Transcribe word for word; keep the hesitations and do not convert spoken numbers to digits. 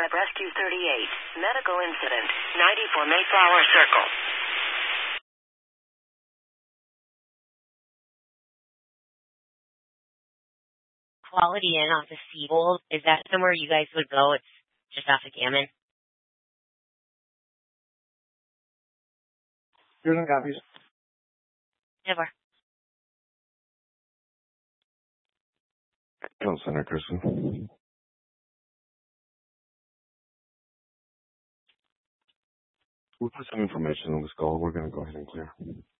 Lab Rescue thirty-eight. Medical incident. ninety-four Mayflower Circle. Quality Inn off the Seabold. Is that somewhere you guys would go? It's just off of Gammon. Here's some copies. Never. Don't send her, Kristen. We'll put some information on this call. We're going to go ahead and clear.